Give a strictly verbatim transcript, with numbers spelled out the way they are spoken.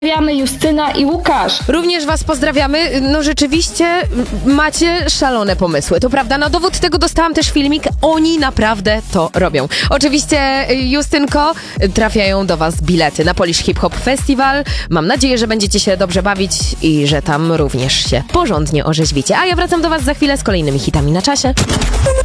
Pozdrawiamy Justyna i Łukasz. Również was pozdrawiamy. No rzeczywiście macie szalone pomysły, to prawda. Na dowód tego dostałam też filmik. Oni naprawdę to robią. Oczywiście, Justynko, trafiają do was bilety na Polish Hip Hop Festival. Mam nadzieję, że będziecie się dobrze bawić i że tam również się porządnie orzeźwicie. A ja wracam do was za chwilę z kolejnymi hitami na czasie.